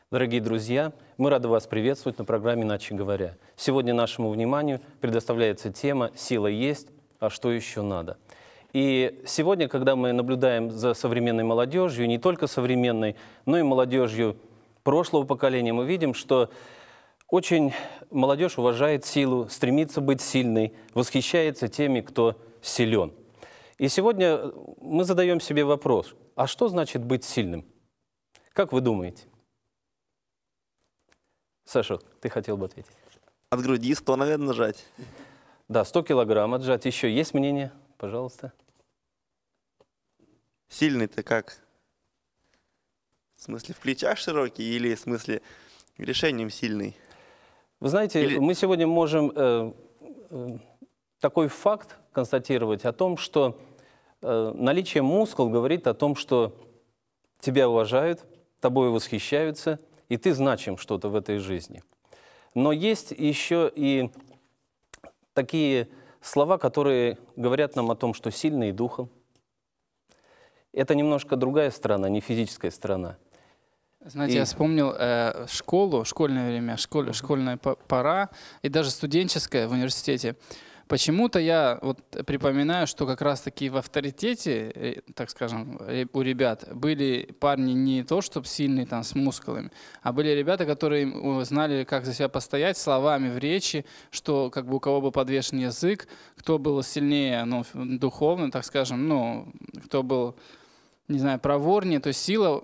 Дорогие друзья, мы рады вас приветствовать на программе «Иначе говоря». Сегодня нашему вниманию предоставляется тема «Сила есть, а что еще надо?». И сегодня, когда мы наблюдаем за современной молодежью, не только современной, но и молодежью прошлого поколения, мы видим, что очень молодежь уважает силу, стремится быть сильной, восхищается теми, кто силен. И сегодня мы задаем себе вопрос, а что значит быть сильным? Как вы думаете? Саша, ты хотел бы ответить? От груди 100, наверное, нажать. Да, 100 килограмм отжать. Еще есть мнение? Пожалуйста. Сильный-то как? В смысле, в плечах широкий или в смысле решением сильный? Вы знаете, мы сегодня можем такой факт констатировать о том, что наличие мускул говорит о том, что тебя уважают, тобой восхищаются, и ты значим что-то в этой жизни. Но есть еще и такие слова, которые говорят нам о том, что сильный духом. Это немножко другая сторона, не физическая сторона. Знаете, я вспомнил школу, школьное время, школьная пора и даже студенческая в университете. Почему-то я вот припоминаю, что как раз-таки в авторитете, так скажем, у ребят были парни не то, чтобы сильные там с мускулами, а были ребята, которые знали, как за себя постоять словами в речи, что как бы у кого был подвешен язык, кто был сильнее, ну, духовно, так скажем, ну, кто был, не знаю, проворнее, то есть сила